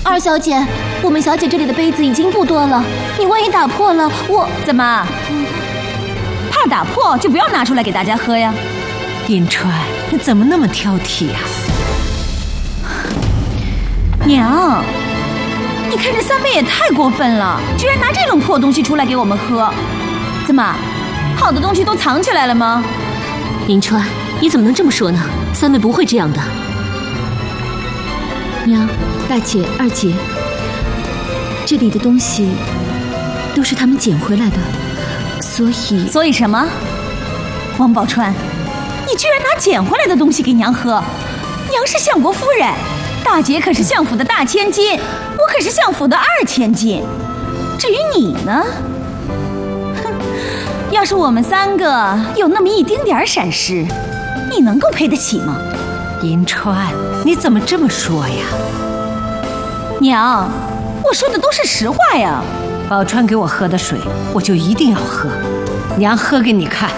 二小姐，我们小姐这里的杯子已经不多了，你万一打破了，我怎么？怕打破就不要拿出来给大家喝呀。 银川，你怎么那么挑剔呀？ 娘，你看这三妹也太过分了，居然拿这种破东西出来给我们喝。怎么，好的东西都藏起来了吗？ 银川，你怎么能这么说呢？三妹不会这样的。娘，大姐、二姐，这里的东西都是他们捡回来的，所以什么？王宝钏，你居然拿捡回来的东西给娘喝！娘是相国夫人，大姐可是相府的大千金，我可是相府的2千金。至于你呢？哼，要是我们3个有那么一丁点闪失，你能够赔得起吗？ 银川，你怎么这么说呀？ 娘，我说的都是实话呀。 宝钏给我喝的水，我就一定要喝，娘喝给你看。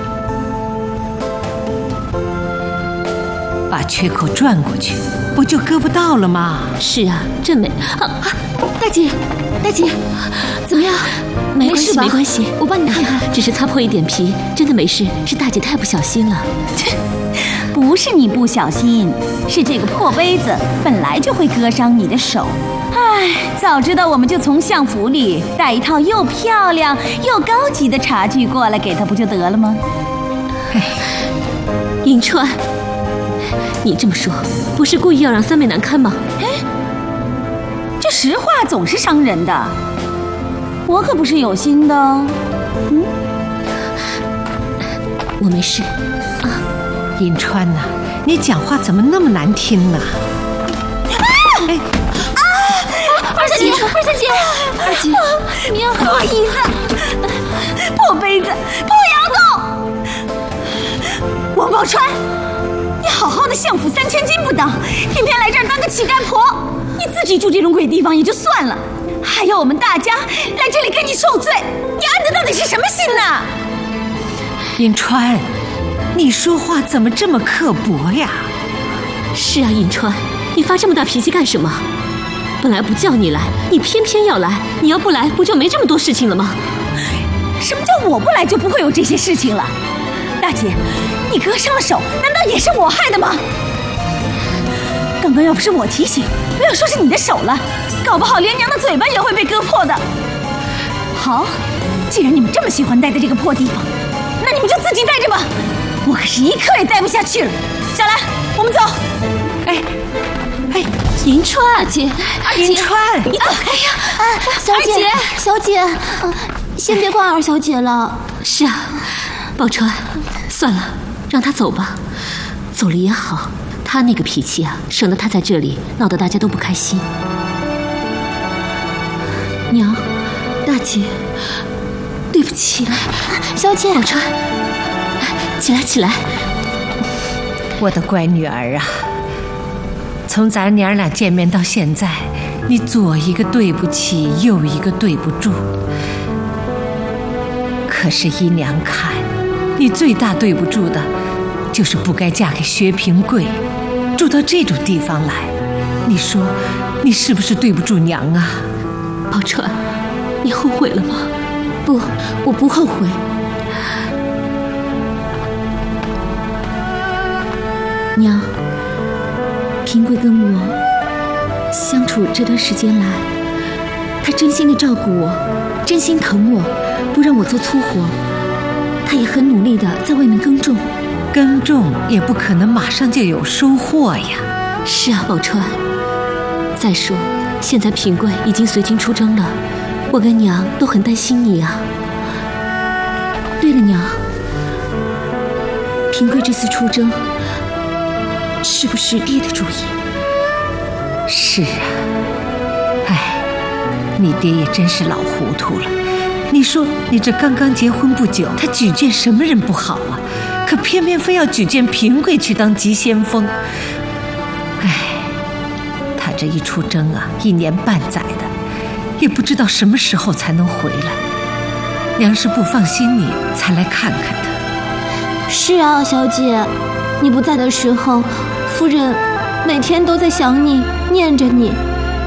把缺口转过去，不就割不到了吗？ 是啊，这没大姐，怎么样？没事吧？没关系，我帮你看看，只是擦破一点皮，真的没事。是大姐太不小心了。 不是你不小心，是这个破杯子本来就会割伤你的手。唉，早知道我们就从相府里带一套又漂亮又高级的茶具过来给他，不就得了吗？ 银川，你这么说，不是故意要让三妹难堪吗？ 这实话总是伤人的，我可不是有心的。 我没事。 银川呐，你讲话怎么那么难听呢？ 二小姐，怎么样？ 破椅子，破杯子，破窑洞。王宝钏，你好好的相府3千金不当，偏偏来这儿当个乞丐婆。你自己住这种鬼地方也就算了，还要我们大家来这里给你受罪，你安的到底是什么心呢？ 银川，你说话怎么这么刻薄呀？ 是啊，银川，你发这么大脾气干什么？本来不叫你来，你偏偏要来。你要不来，不就没这么多事情了吗？ 什么叫我不来就不会有这些事情了？大姐，你割伤了手，难道也是我害的吗？刚刚要不是我提醒，不要说是你的手了，搞不好连娘的嘴巴也会被割破的。好，既然你们这么喜欢待在这个破地方，那你们就自己待着吧，我可是一刻也待不下去了。小兰，我们走。 银川，二姐， 银川， 你走开呀！ 小姐，先别管二小姐了。 是啊，宝钏，算了，让她走吧，走了也好。她那个脾气啊，省得她在这里闹得大家都不开心。娘，大姐，对不起。 小姐， 宝钏，起来。 我的乖女儿啊，从咱娘俩见面到现在，你左一个对不起，右一个对不住。可是依娘看，你最大对不住的，就是不该嫁给薛平贵，住到这种地方来。你说，你是不是对不住娘啊？ 宝钏，你后悔了吗？不，我不后悔。娘，平贵跟我相处这段时间来，他真心的照顾我，真心疼我，不让我做粗活。他也很努力的在外面耕种， 耕种也不可能马上就有收获呀。 是啊，宝钏。再说，现在平贵已经随军出征了，我跟娘都很担心你啊。对了，娘，平贵这次出征，是不是爹的主意？ 是啊，你爹也真是老糊涂了。你说你这刚刚结婚不久，他举荐什么人不好啊？可偏偏非要举荐平贵去当急先锋。他这一出征啊，1年半载的，也不知道什么时候才能回来。娘是不放心你，才来看看他。 是啊，小姐，你不在的时候，夫人每天都在想你，念着你。